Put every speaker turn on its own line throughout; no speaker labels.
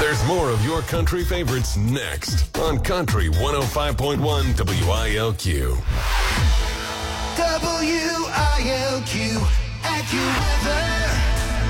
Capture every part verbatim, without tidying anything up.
There's more of your country favorites next on Country one oh five point one W I L Q.
W I L Q, AccuWeather.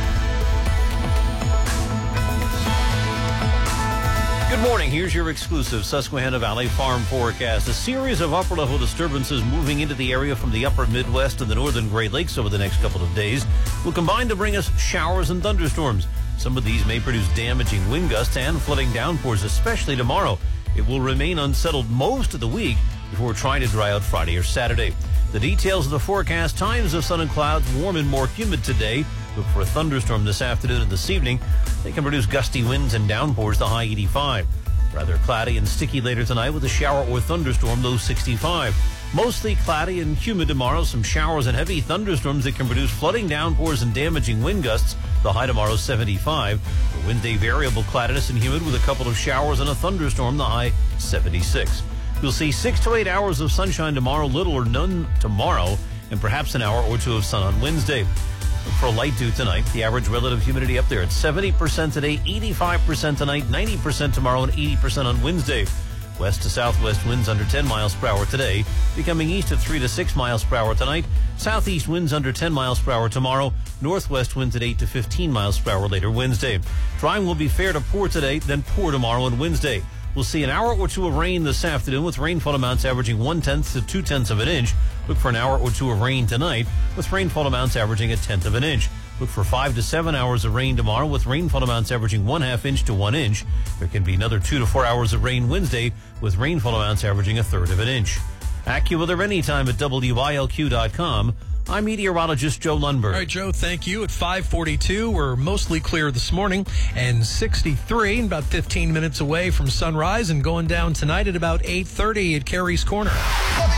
Good morning. Here's your exclusive Susquehanna Valley farm forecast. A series of upper-level disturbances moving into the area from the upper Midwest and the northern Great Lakes over the next couple of days will combine to bring us showers and thunderstorms. Some of these may produce damaging wind gusts and flooding downpours, especially tomorrow. It will remain unsettled most of the week before trying to dry out Friday or Saturday. The details of the forecast: times of sun and clouds, warm and more humid today. Look for a thunderstorm this afternoon and this evening. They can produce gusty winds and downpours, the high eighty-five. Rather cloudy and sticky later tonight with a shower or thunderstorm, low sixty-five. Mostly cloudy and humid tomorrow. Some showers and heavy thunderstorms that can produce flooding, downpours, and damaging wind gusts. The high tomorrow, seventy-five. For Wednesday, variable cloudiness and humid with a couple of showers and a thunderstorm. The high, seventy-six. You'll see six to eight hours of sunshine tomorrow, little or none tomorrow, and perhaps an hour or two of sun on Wednesday. Look for a light dew tonight. The average relative humidity up there at seventy percent today, eighty-five percent tonight, ninety percent tomorrow, and eighty percent on Wednesday. West to southwest winds under ten miles per hour today, becoming east at three to six miles per hour tonight. Southeast winds under ten miles per hour tomorrow. Northwest winds at eight to fifteen miles per hour later Wednesday. Drying will be fair to poor today, then poor tomorrow and Wednesday. We'll see an hour or two of rain this afternoon with rainfall amounts averaging one-tenth to two-tenths of an inch. Look for an hour or two of rain tonight with rainfall amounts averaging a tenth of an inch. Look for five to seven hours of rain tomorrow with rainfall amounts averaging one-half inch to one inch. There can be another two to four hours of rain Wednesday with rainfall amounts averaging a third of an inch. AccuWeather anytime at W I L Q dot com. I'm meteorologist Joe Lundberg.
All right, Joe, thank you. At five forty-two, we're mostly clear this morning, and sixty-three, about fifteen minutes away from sunrise, and going down tonight at about eight thirty at Carey's Corner.